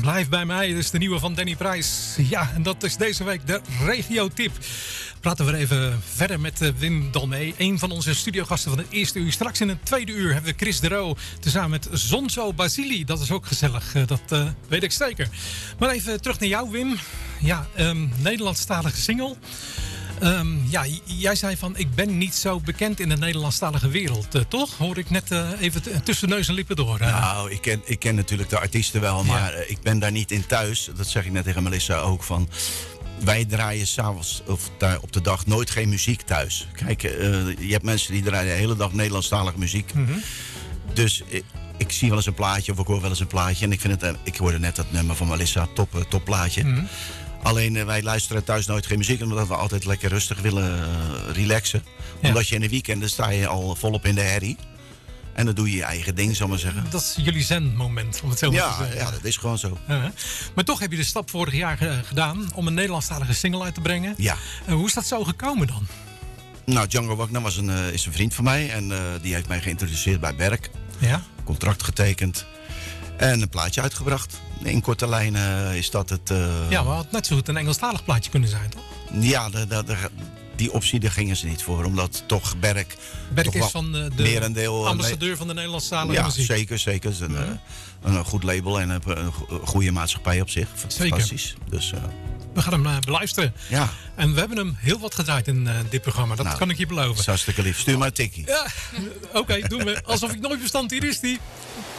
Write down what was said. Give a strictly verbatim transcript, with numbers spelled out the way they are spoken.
Blijf bij mij. Dat is de nieuwe van Danny Prijs. Ja, en dat is deze week de Regio-tip. Praten we even verder met Wim Dalmee. Een van onze studiogasten van het eerste uur. Straks in het tweede uur hebben we Chris de Roo. Tezamen met Zonzo Basili. Dat is ook gezellig. Dat uh, weet ik zeker. Maar even terug naar jou, Wim. Ja, um, Nederlandstalige single. Um, ja, jij zei van, ik ben niet zo bekend in de Nederlandstalige wereld, uh, toch? Hoor ik net uh, even t- tussen neus en lippen door. Uh. Nou, ik ken, ik ken natuurlijk de artiesten wel, maar ja. uh, ik ben daar niet in thuis. Dat zeg ik net tegen Melissa ook van. Wij draaien s'avonds of daar op de dag nooit geen muziek thuis. Kijk, uh, je hebt mensen die draaien de hele dag Nederlandstalige muziek. Mm-hmm. Dus ik, ik zie wel eens een plaatje of ik hoor wel eens een plaatje. En ik vind het, ik hoorde net dat nummer van Melissa, top, uh, top plaatje. Mm-hmm. Alleen uh, wij luisteren thuis nooit geen muziek, omdat we altijd lekker rustig willen uh, relaxen. Ja. Omdat je in de weekenden sta je al volop in de herrie. En dan doe je je eigen ding, zal ik maar zeggen. Dat is jullie zen-moment, om het zo ja, maar te zeggen. Ja, dat is gewoon zo. Uh-huh. Maar toch heb je de stap vorig jaar uh, gedaan om een Nederlandstalige single uit te brengen. Ja. Uh, hoe is dat zo gekomen dan? Nou, Django Wagner was een, uh, is een vriend van mij. En uh, die heeft mij geïntroduceerd bij Berk. Ja. Contract getekend. En een plaatje uitgebracht. In korte lijnen is dat het... Uh... Ja, maar het had net zo goed een Engelstalig plaatje kunnen zijn, toch? Ja, de, de, de, die optie daar gingen ze niet voor. Omdat toch Berk... Berk toch is van uh, de merendeel, ambassadeur uh, van de Nederlandstalige ja, muziek. Zeker, zeker. Het is een, ja. uh, een goed label en een, een goede maatschappij op zich. Fantastisch. Zeker. Dus, uh... we gaan hem uh, beluisteren. Ja. En we hebben hem heel wat gedraaid in uh, dit programma. Dat nou, kan ik je beloven. Dat is hartstikke lief. Stuur maar een tikkie. Ja, oké, okay, doen we. Alsof ik nooit bestand. Hier is die.